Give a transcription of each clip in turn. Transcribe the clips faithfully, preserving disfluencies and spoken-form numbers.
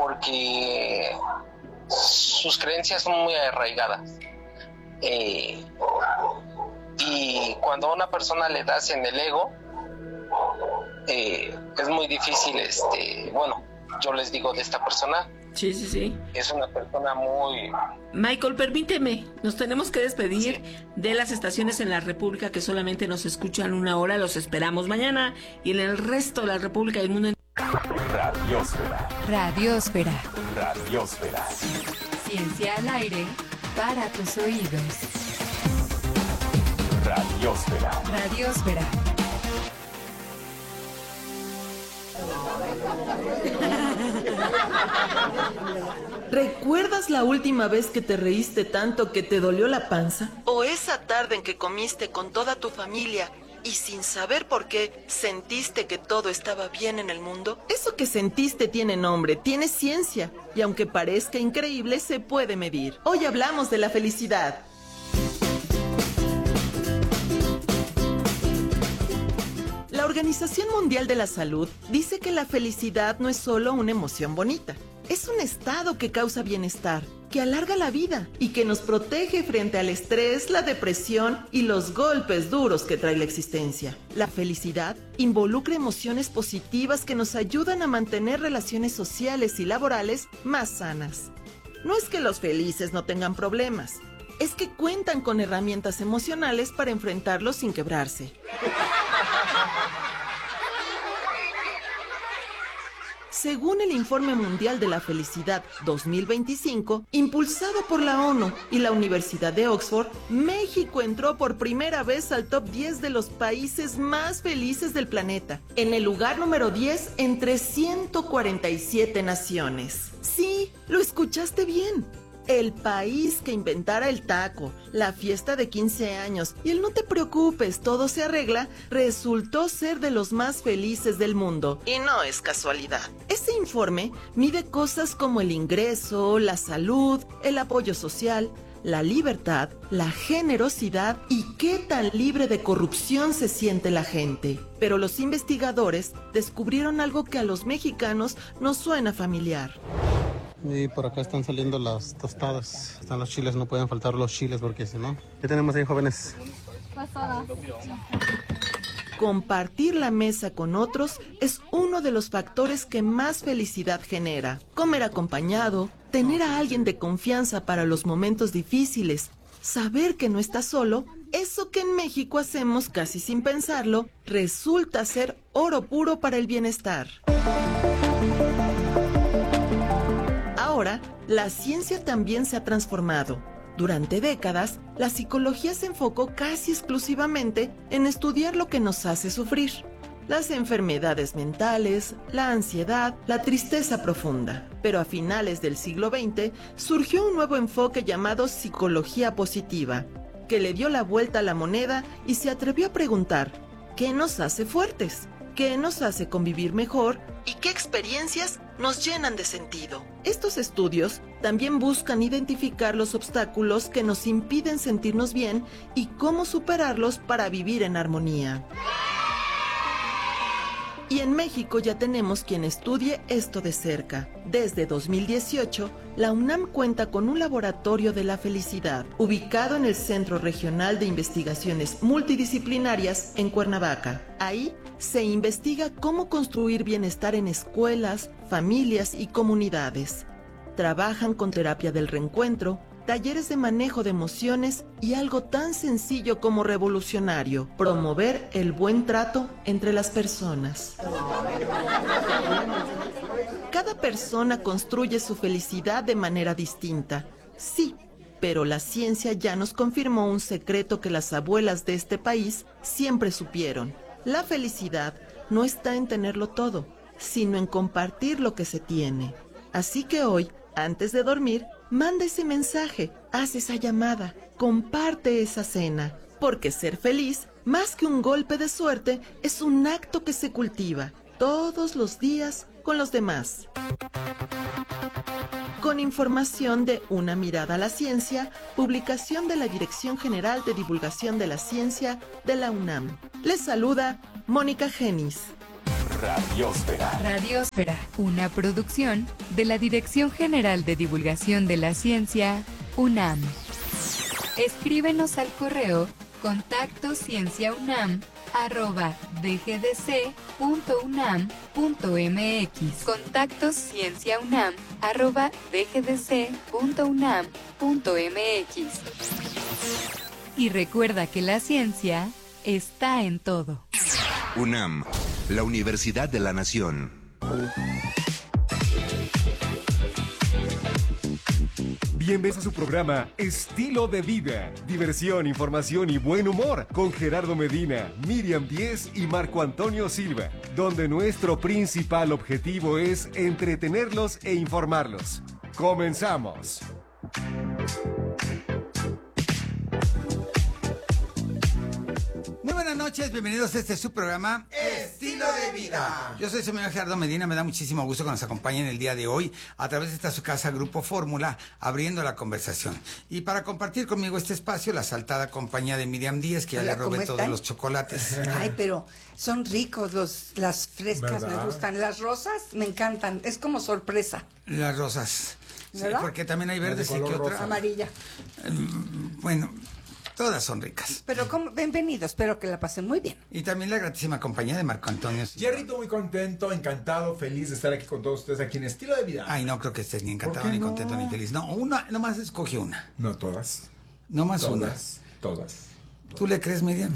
porque sus creencias son muy arraigadas. Eh, y cuando a una persona le das en el ego, eh, es muy difícil, este, bueno, yo les digo de esta persona. Sí, sí, sí. Es una persona muy... Michael, permíteme, nos tenemos que despedir Sí. de las estaciones en la República que solamente nos escuchan una hora. Los esperamos mañana y en el resto de la República y el mundo entero. Radiósfera. Radiósfera. Radiósfera. Ciencia al aire para tus oídos. Radiósfera. Radiósfera. ¿Recuerdas la última vez que te reíste tanto que te dolió la panza? ¿O esa tarde en que comiste con toda tu familia y sin saber por qué sentiste que todo estaba bien en el mundo? Eso que sentiste tiene nombre, tiene ciencia, y aunque parezca increíble, se puede medir. Hoy hablamos de la felicidad. La Organización Mundial de la Salud dice que la felicidad no es solo una emoción bonita. Es un estado que causa bienestar, que alarga la vida y que nos protege frente al estrés, la depresión y los golpes duros que trae la existencia. La felicidad involucra emociones positivas que nos ayudan a mantener relaciones sociales y laborales más sanas. No es que los felices no tengan problemas, es que cuentan con herramientas emocionales para enfrentarlos sin quebrarse. Según el Informe Mundial de la Felicidad dos mil veinticinco, impulsado por la ONU y la Universidad de Oxford, México entró por primera vez al top diez de los países más felices del planeta, en el lugar número diez entre ciento cuarenta y siete naciones. Sí, lo escuchaste bien. El país que inventara el taco, la fiesta de quince años y el no te preocupes, todo se arregla, resultó ser de los más felices del mundo. Y no es casualidad. Ese informe mide cosas como el ingreso, la salud, el apoyo social, la libertad, la generosidad y qué tan libre de corrupción se siente la gente. Pero los investigadores descubrieron algo que a los mexicanos nos suena familiar. Y por acá están saliendo las tostadas. Están los chiles, no pueden faltar los chiles porque si no... ¿Qué tenemos ahí, jóvenes? Compartir la mesa con otros es uno de los factores que más felicidad genera. Comer acompañado, tener a alguien de confianza para los momentos difíciles, saber que no estás solo, eso que en México hacemos casi sin pensarlo, resulta ser oro puro para el bienestar. Ahora, la ciencia también se ha transformado. Durante décadas, la psicología se enfocó casi exclusivamente en estudiar lo que nos hace sufrir. Las enfermedades mentales, la ansiedad, la tristeza profunda. Pero a finales del siglo veinte surgió un nuevo enfoque llamado psicología positiva, que le dio la vuelta a la moneda y se atrevió a preguntar, ¿qué nos hace fuertes? ¿Qué nos hace convivir mejor? ¿Y qué experiencias nos llenan de sentido? Estos estudios también buscan identificar los obstáculos que nos impiden sentirnos bien y cómo superarlos para vivir en armonía. Y en México ya tenemos quien estudie esto de cerca. Desde dos mil dieciocho, la UNAM cuenta con un laboratorio de la felicidad, ubicado en el Centro Regional de Investigaciones Multidisciplinarias en Cuernavaca. Ahí se investiga cómo construir bienestar en escuelas, familias y comunidades. Trabajan con terapia del reencuentro, talleres de manejo de emociones y algo tan sencillo como revolucionario, promover el buen trato entre las personas. Cada persona construye su felicidad de manera distinta, sí, pero la ciencia ya nos confirmó un secreto que las abuelas de este país siempre supieron. La felicidad no está en tenerlo todo, sino en compartir lo que se tiene. Así que hoy, antes de dormir, manda ese mensaje, haz esa llamada, comparte esa cena, porque ser feliz, más que un golpe de suerte, es un acto que se cultiva todos los días con los demás. Con información de Una Mirada a la Ciencia, publicación de la Dirección General de Divulgación de la Ciencia de la UNAM. Les saluda Mónica Genis. Radiósfera. Radiósfera, una producción de la Dirección General de Divulgación de la Ciencia, UNAM. Escríbenos al correo contacto cienciaunam arroba dgdc.unam.mx. Contacto cienciaunam arroba dgdc.unam.mx. Y recuerda que la ciencia está en todo. UNAM, la Universidad de la Nación. Bienvenidos a su programa Estilo de Vida, diversión, información y buen humor con Gerardo Medina, Miriam Díez y Marco Antonio Silva, donde nuestro principal objetivo es entretenerlos e informarlos. ¡Comenzamos! Muy buenas noches, bienvenidos a este su programa Estilo de Vida. Yo soy su amigo Gerardo Medina, me da muchísimo gusto que nos acompañen el día de hoy a través de esta su casa Grupo Fórmula, abriendo la conversación. Y para compartir conmigo este espacio, la saltada compañía de Miriam Díez, que ya Hola, le robé ¿cómo todos están? los chocolates. Ay, pero son ricos los, las frescas, ¿verdad? me gustan. Las rosas me encantan, es como sorpresa. Las rosas. Sí, ¿Verdad? porque también hay verdes y que otra. Amarilla. Mm, Bueno, todas son ricas. Pero como, bienvenido, espero que la pasen muy bien. Y también la gratísima compañía de Marco Antonio. Jerrito, muy contento, encantado, feliz de estar aquí con todos ustedes aquí en Estilo de Vida. Ay, no creo que estés ni encantado, ¿Por qué ni no? contento, ni feliz. No, una, nomás escoge una. No todas. Nomás una. Todas, todas. ¿Tú le crees, Miriam?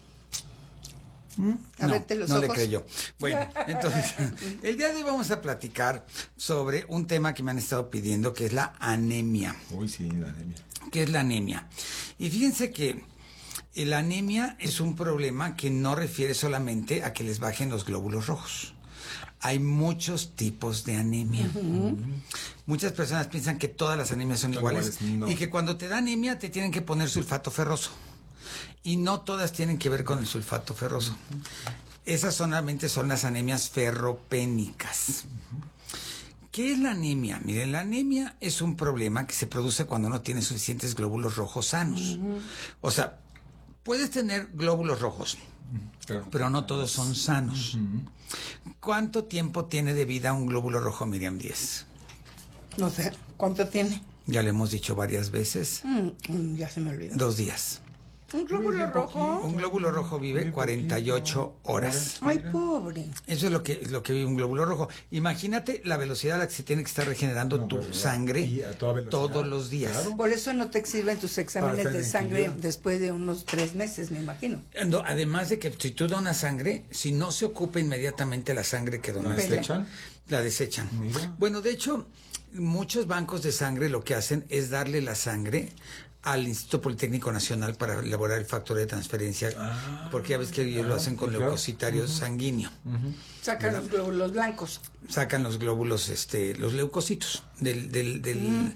¿Mm? A no, verte los no ojos. le creyó. Bueno, entonces, el día de hoy vamos a platicar sobre un tema que me han estado pidiendo, que es la anemia. Uy, sí, la anemia. ¿Qué es la anemia? Y fíjense que la anemia es un problema que no refiere solamente a que les bajen los glóbulos rojos. Hay muchos tipos de anemia. Uh-huh. Muchas personas piensan que todas las anemias son, Son iguales, iguales, no. y que cuando te da anemia te tienen que poner sulfato ferroso. Y no todas tienen que ver con el sulfato ferroso. Esas solamente son las anemias ferropénicas. ¿Qué es la anemia? Miren, la anemia es un problema que se produce cuando no tienes suficientes glóbulos rojos sanos. O sea, puedes tener glóbulos rojos, Claro. pero no todos son sanos. ¿Cuánto tiempo tiene de vida un glóbulo rojo, Miriam Díez? No sé, ¿cuánto tiene? Ya lo hemos dicho varias veces. Mm, mm, ya se me olvidó. Dos días. ¿Un glóbulo rojo? Un glóbulo rojo vive cuarenta y ocho horas. Ay, pobre. Eso es lo que, lo que vive un glóbulo rojo. Imagínate la velocidad a la que se tiene que estar regenerando No, tu pues, sangre y a toda velocidad. todos los días. Claro. Por eso no te exhiben tus exámenes Para de hacer sangre equilibrio. después de unos tres meses, me imagino. No, además de que si tú donas sangre, si no se ocupa inmediatamente la sangre que ¿La donaste, desechan? la desechan. Mira. Bueno, de hecho, muchos bancos de sangre lo que hacen es darle la sangre al Instituto Politécnico Nacional para elaborar el factor de transferencia, Ah, porque ya ves que ellos lo hacen con sí, claro. leucocitario sanguíneo. Sacan los glóbulos blancos. Sacan los glóbulos, este, los leucocitos del, del, del,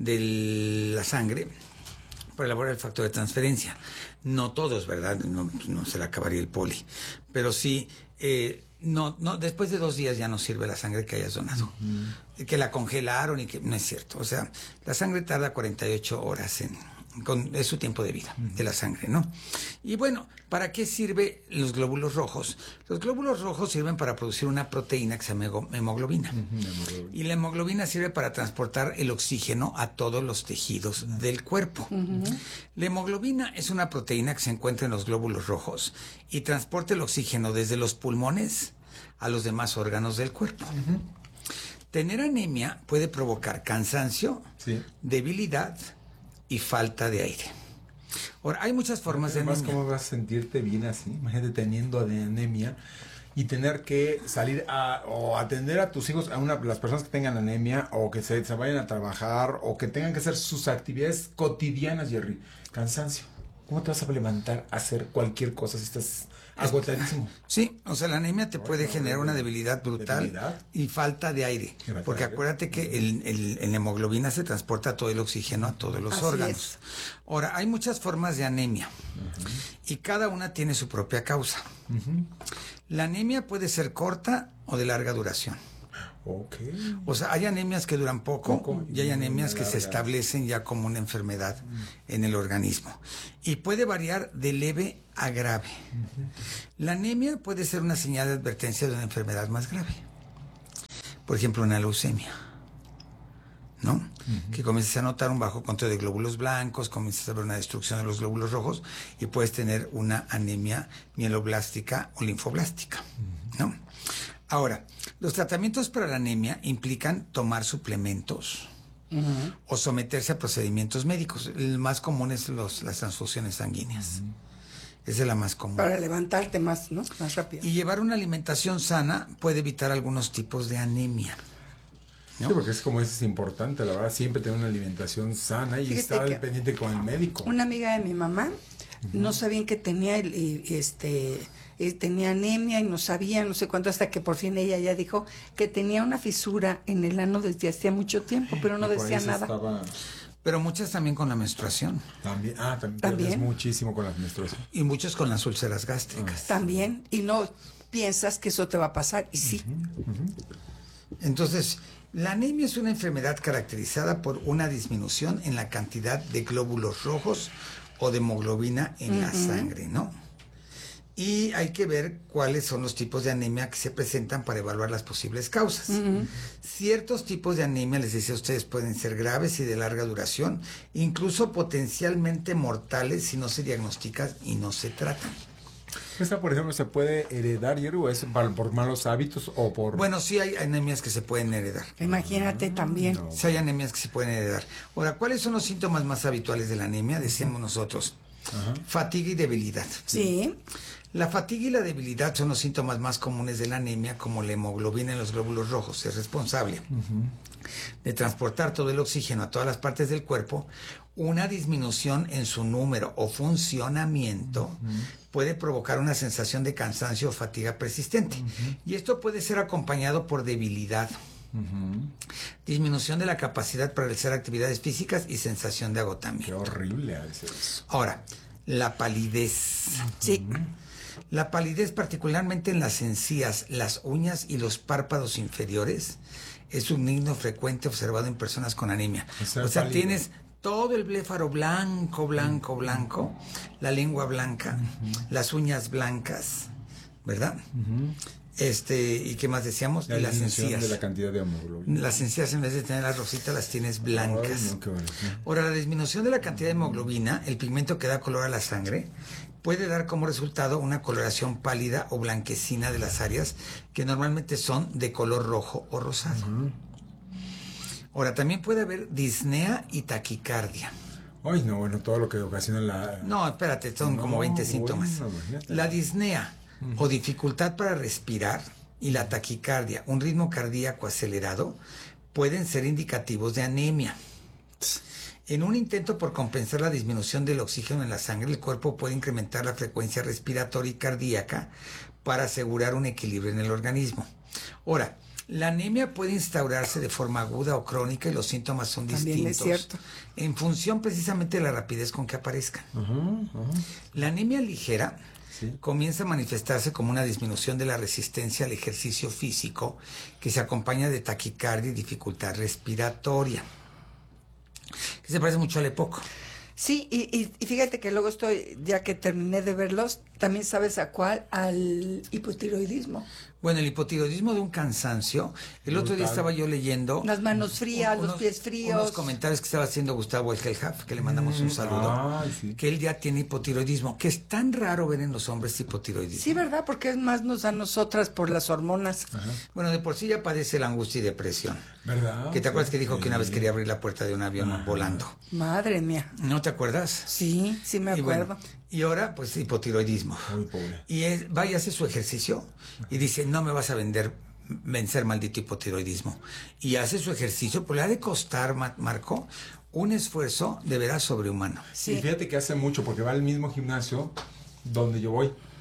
de la sangre para elaborar el factor de transferencia. No todos, ¿verdad? No, no se le acabaría el poli. Pero sí, eh, no, no, después de dos días ya no sirve la sangre que hayas donado. Que la congelaron y que no es cierto. O sea, la sangre tarda cuarenta y ocho horas en, con, es su tiempo de vida de la sangre, ¿no? Y bueno, ¿para qué sirven los glóbulos rojos? Los glóbulos rojos sirven para producir una proteína que se llama hemo- hemoglobina. Uh-huh. Y la hemoglobina sirve para transportar el oxígeno a todos los tejidos del cuerpo. La hemoglobina es una proteína que se encuentra en los glóbulos rojos y transporta el oxígeno desde los pulmones a los demás órganos del cuerpo. Tener anemia puede provocar cansancio, Sí. debilidad y falta de aire. Ahora, hay muchas formas de Además, anemia. ¿cómo vas a sentirte bien así? Imagínate teniendo de anemia y tener que salir a, o atender a tus hijos, a una, las personas que tengan anemia o que se, se vayan a trabajar o que tengan que hacer sus actividades cotidianas, Jerry. Cansancio. ¿Cómo te vas a levantar a hacer cualquier cosa si estás agotadísimo? Sí, o sea, la anemia te puede generar una debilidad brutal ¿Debilidad? y falta de aire. Falta Porque de aire. acuérdate que el, el, el hemoglobina se transporta todo el oxígeno a todos los Así órganos. es. Ahora, hay muchas formas de anemia y cada una tiene su propia causa. La anemia puede ser corta o de larga duración. Okay. O sea, hay anemias que duran poco, Poco y hay y anemias que se largas. establecen ya como una enfermedad en el organismo. Y puede variar de leve a grave. La anemia puede ser una señal de advertencia de una enfermedad más grave. Por ejemplo, una leucemia, ¿no? Uh-huh. Que comienzas a notar un bajo conteo de glóbulos blancos, comienzas a ver una destrucción de los glóbulos rojos y puedes tener una anemia mieloblástica o linfoblástica, ¿no? Ahora, los tratamientos para la anemia implican tomar suplementos uh-huh. o someterse a procedimientos médicos. El más común es los, las transfusiones sanguíneas. Uh-huh. Esa es la más común. Para levantarte más, ¿no? Más rápido. Y llevar una alimentación sana puede evitar algunos tipos de anemia, ¿no? Sí, porque es como eso es importante, la verdad, siempre tener una alimentación sana y Fíjate estar que pendiente con el médico. Una amiga de mi mamá uh-huh. no sabían que tenía el, este eh, tenía anemia y no sabía, no sé cuánto, hasta que por fin ella ya dijo que tenía una fisura en el ano desde hacía mucho tiempo, pero no decía nada. Estaba... Pero muchas también con la menstruación. También, ah, también, ¿También? muchísimo con la menstruación. Y muchos con las úlceras gástricas. Ah. También, y no piensas que eso te va a pasar, y sí. Uh-huh, uh-huh. Entonces, la anemia es una enfermedad caracterizada por una disminución en la cantidad de glóbulos rojos o de hemoglobina en uh-huh. la sangre, ¿no? Y hay que ver cuáles son los tipos de anemia que se presentan para evaluar las posibles causas. Uh-huh. Ciertos tipos de anemia, les decía a ustedes, pueden ser graves y de larga duración, incluso potencialmente mortales si no se diagnostican y no se tratan. ¿Esta, por ejemplo, se puede heredar, Yeru? ¿Es por malos hábitos o por...? Bueno, sí hay anemias que se pueden heredar. Imagínate también. No. Sí hay anemias que se pueden heredar. Ahora, ¿cuáles son los síntomas más habituales de la anemia? Decíamos nosotros. Ajá. Fatiga y debilidad. Sí. La fatiga y la debilidad son los síntomas más comunes de la anemia, como la hemoglobina en los glóbulos rojos. Es responsable uh-huh. de transportar todo el oxígeno a todas las partes del cuerpo. Una disminución en su número o funcionamiento uh-huh. puede provocar una sensación de cansancio o fatiga persistente. Uh-huh. Y esto puede ser acompañado por debilidad, uh-huh. disminución de la capacidad para realizar actividades físicas y sensación de agotamiento. Qué horrible a veces. Ahora, la palidez. Sí. Uh-huh. La palidez, particularmente en las encías, las uñas y los párpados inferiores, es un signo frecuente observado en personas con anemia. O sea, o sea tienes todo el bléfaro blanco, blanco, blanco, la lengua blanca, uh-huh. las uñas blancas, ¿verdad? Uh-huh. Este, ¿y qué más decíamos? La y las encías. De la cantidad de hemoglobina. Las encías, en vez de tener las rositas, las tienes blancas. Ay, no, qué bueno. Ahora, la disminución de la cantidad de hemoglobina, el pigmento que da color a la sangre, puede dar como resultado una coloración pálida o blanquecina de las áreas que normalmente son de color rojo o rosado. Uh-huh. Ahora, también puede haber disnea y taquicardia. Ay, no, bueno, todo lo que ocasiona la... No, espérate, son no, como veinte síntomas. Bueno, la disnea uh-huh. o dificultad para respirar y la taquicardia, un ritmo cardíaco acelerado, pueden ser indicativos de anemia. En un intento por compensar la disminución del oxígeno en la sangre, el cuerpo puede incrementar la frecuencia respiratoria y cardíaca para asegurar un equilibrio en el organismo. Ahora, la anemia puede instaurarse de forma aguda o crónica y los síntomas son También distintos. Es cierto. En función precisamente de la rapidez con que aparezcan. Uh-huh, uh-huh. La anemia ligera ¿Sí? comienza a manifestarse como una disminución de la resistencia al ejercicio físico que se acompaña de taquicardia y dificultad respiratoria. Que se parece mucho al EPOC. Sí, y, y, y fíjate que luego estoy, ya que terminé de verlos, también sabes a cuál, al hipotiroidismo. Bueno, el hipotiroidismo de un cansancio. El Brutal. Otro día estaba yo leyendo... Las manos frías, unos, los pies fríos. Unos comentarios que estaba haciendo Gustavo Elgelhaf, que le mandamos un saludo. Ay, sí. Que él ya tiene hipotiroidismo, que es tan raro ver en los hombres hipotiroidismo. Sí, ¿verdad? Porque es más nos a nosotras por las hormonas. Ajá. Bueno, de por sí ya padece la angustia y depresión. ¿Verdad? Que te acuerdas que dijo sí. que una vez quería abrir la puerta de un avión Ajá. volando. Madre mía. ¿No te acuerdas? Sí, sí me acuerdo. Y, bueno, y ahora, pues, hipotiroidismo. Muy pobre. Y es, va y hace su ejercicio y dice, no me vas a vender, vencer maldito hipotiroidismo. Y hace su ejercicio, pues le ha de costar, Marco, un esfuerzo de veras sobrehumano. Sí. Y fíjate que hace mucho, porque va al mismo gimnasio donde yo voy.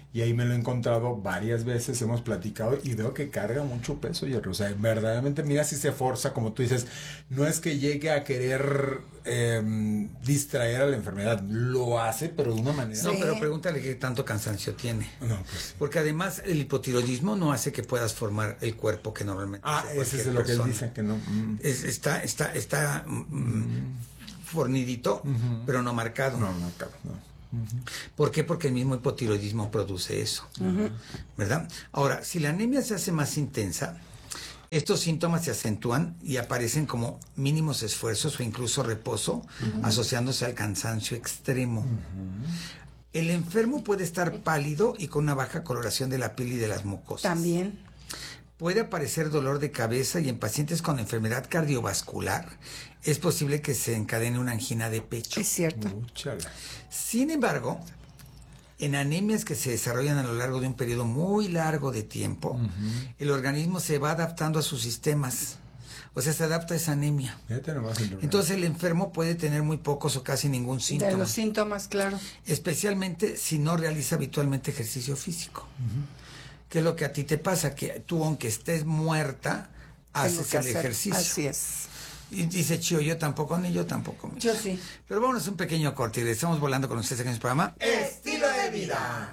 y ahí me lo he encontrado varias veces, hemos platicado y veo que carga mucho peso, Jerry. O sea, verdaderamente mira si se forza, como tú dices, no es que llegue a querer eh, distraer a la enfermedad, lo hace, pero de una manera... No, pero pregúntale qué tanto cansancio tiene. No, pues sí. Porque además el hipotiroidismo no hace que puedas formar el cuerpo que normalmente Ah, ese es de lo que él dice, que no... Mm. Es, está está, está mm, mm. fornidito, uh-huh. pero no marcado. No, marcado, no. Uh-huh. ¿Por qué? Porque el mismo hipotiroidismo produce eso, uh-huh. ¿verdad? Ahora, si la anemia se hace más intensa, estos síntomas se acentúan y aparecen como mínimos esfuerzos o incluso reposo, uh-huh. asociándose al cansancio extremo. Uh-huh. El enfermo puede estar pálido y con una baja coloración de la piel y de las mucosas. También. Puede aparecer dolor de cabeza y en pacientes con enfermedad cardiovascular es posible que se encadene una angina de pecho. Es cierto. Úchala. Sin embargo, en anemias que se desarrollan a lo largo de un periodo muy largo de tiempo, uh-huh. el organismo se va adaptando a sus sistemas. O sea, se adapta a esa anemia. Entonces el enfermo puede tener muy pocos o casi ningún síntoma. De los síntomas, claro. Especialmente si no realiza habitualmente ejercicio físico. Uh-huh. ¿Qué es lo que a ti te pasa? Que tú, aunque estés muerta, haces el ejercicio. Así es. Y dice Chío, yo tampoco, ni yo tampoco. Mira. Yo sí. Pero vámonos a un pequeño corte y estamos volando con ustedes aquí en el programa Estilo de Vida.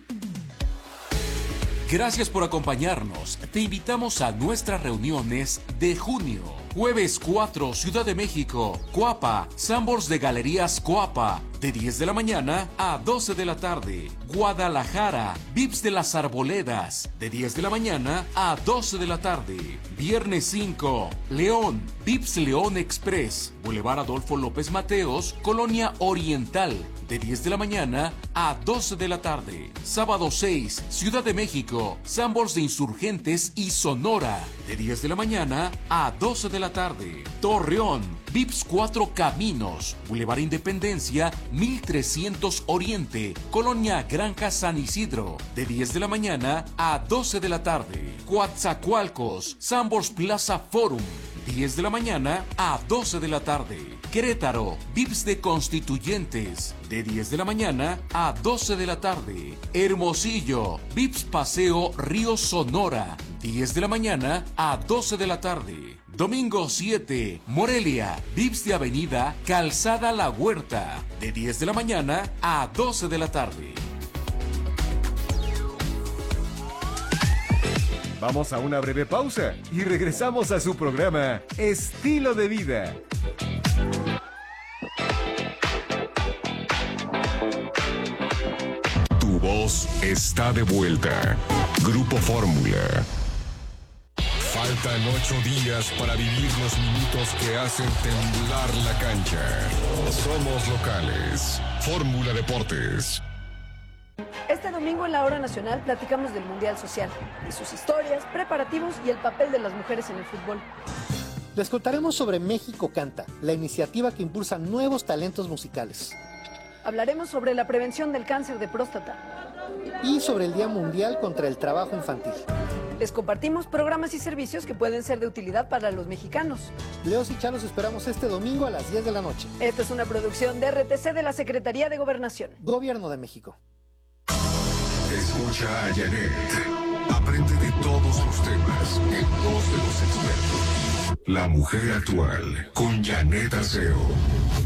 Gracias por acompañarnos. Te invitamos a nuestras reuniones de junio. Jueves cuatro, Ciudad de México, Coapa, Sambors de Galerías Coapa, de diez de la mañana a doce de la tarde. Guadalajara, Vips de las Arboledas, de diez de la mañana a doce de la tarde. Viernes cinco, León, Vips León Express, Boulevard Adolfo López Mateos, Colonia Oriental, de diez de la mañana a doce de la tarde. Sábado seis, Ciudad de México, Sambors de Insurgentes y Sonora, de diez de la mañana a doce de la tarde. Torreón, Vips Cuatro Caminos, Boulevard Independencia, mil trescientos Oriente, Colonia Granja San Isidro, de diez de la mañana a doce de la tarde. Coatzacoalcos, Sambors Plaza Forum, diez de la mañana a doce de la tarde. Querétaro, Vips de Constituyentes, de diez de la mañana a doce de la tarde. Hermosillo, Vips Paseo Río Sonora, diez de la mañana a doce de la tarde. Domingo siete, Morelia, Vips de Avenida Calzada La Huerta, de diez de la mañana a doce de la tarde. Vamos a una breve pausa y regresamos a su programa Estilo de Vida. Tu voz está de vuelta. Grupo Fórmula. Faltan ocho días para vivir los minutos que hacen temblar la cancha. Somos locales. Fórmula Deportes. Este domingo en la Hora Nacional platicamos del Mundial Social, de sus historias, preparativos y el papel de las mujeres en el fútbol. Les contaremos sobre México Canta, la iniciativa que impulsa nuevos talentos musicales. Hablaremos sobre la prevención del cáncer de próstata. Y sobre el Día Mundial contra el Trabajo Infantil. Les compartimos programas y servicios que pueden ser de utilidad para los mexicanos. Leos y Chalos esperamos este domingo a las diez de la noche. Esta es una producción de R T C de la Secretaría de Gobernación. Gobierno de México. Escucha a Janet. Aprende de todos los temas en voz de los expertos. La mujer actual con Janet Arceo.